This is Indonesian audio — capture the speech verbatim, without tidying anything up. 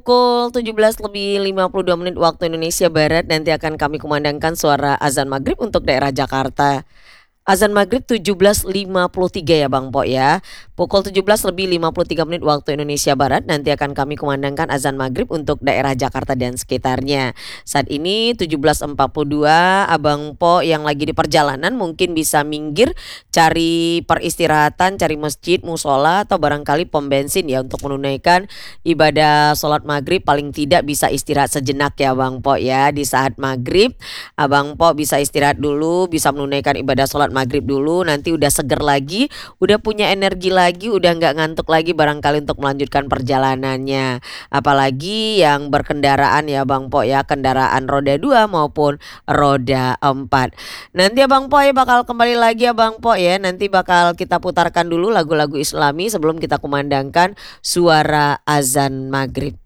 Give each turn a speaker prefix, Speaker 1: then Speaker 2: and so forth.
Speaker 1: Pukul tujuh belas lebih lima puluh dua menit waktu Indonesia Barat nanti akan kami kumandangkan suara azan maghrib untuk daerah Jakarta. Azan maghrib tujuh belas lima puluh tiga ya Bang Po ya. Pukul tujuh belas lebih lima puluh tiga menit waktu Indonesia Barat nanti akan kami kumandangkan azan maghrib untuk daerah Jakarta dan sekitarnya. Saat ini tujuh belas empat puluh dua, Abang Po yang lagi di perjalanan mungkin bisa minggir cari peristirahatan, cari masjid, musola atau barangkali pom bensin ya untuk menunaikan ibadah sholat maghrib. Paling tidak bisa istirahat sejenak ya Bang Po ya. Di saat maghrib Abang Po bisa istirahat dulu, bisa menunaikan ibadah sholat maghrib dulu, nanti udah seger lagi, udah punya energi lagi, udah nggak ngantuk lagi barangkali untuk melanjutkan perjalanannya. Apalagi yang berkendaraan ya Bang Po ya, kendaraan roda dua maupun roda empat. Nanti Abang Po ya bakal kembali lagi Abang Po ya, nanti bakal kita putarkan dulu lagu-lagu Islami sebelum kita kumandangkan suara azan maghrib.